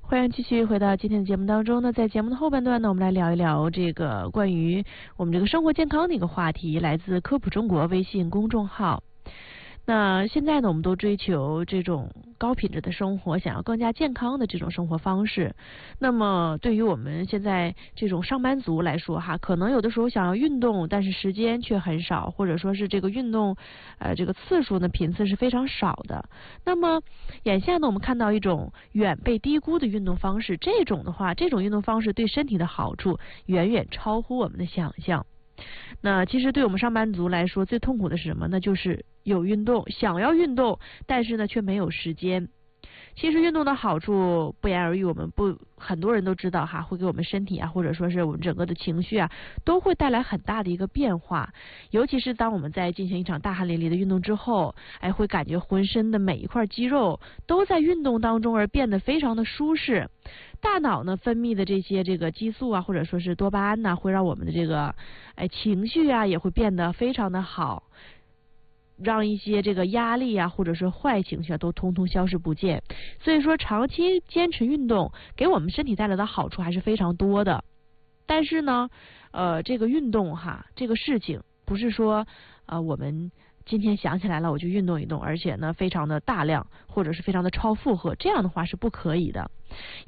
欢迎继续回到今天的节目当中呢，在节目的后半段呢，我们来聊一聊这个关于我们这个生活健康的一个话题，来自科普中国微信公众号。那现在呢，我们都追求这种高品质的生活，想要更加健康的这种生活方式。那么对于我们现在这种上班族来说哈，可能有的时候想要运动，但是时间却很少，或者说是这个运动这个次数呢频次是非常少的。那么眼下呢，我们看到一种远被低估的运动方式，这种运动方式对身体的好处远远超乎我们的想象。那其实对我们上班族来说，最痛苦的是什么？那就是有运动，想要运动，但是呢却没有时间。其实运动的好处不言而喻，很多人都知道哈，会给我们身体啊，或者说是我们整个的情绪啊，都会带来很大的一个变化。尤其是当我们在进行一场大汗淋漓的运动之后，会感觉浑身的每一块肌肉都在运动当中而变得非常的舒适。大脑呢分泌的这个激素啊，或者说是多巴胺呐，会让我们的这个情绪啊也会变得非常的好。让一些这个压力啊，或者是坏情绪啊，都通通消失不见。所以说，长期坚持运动给我们身体带来的好处还是非常多的。但是呢，这个运动哈，这个事情不是说我们今天想起来了我就运动一动，而且呢非常的大量或者是非常的超负荷，这样的话是不可以的。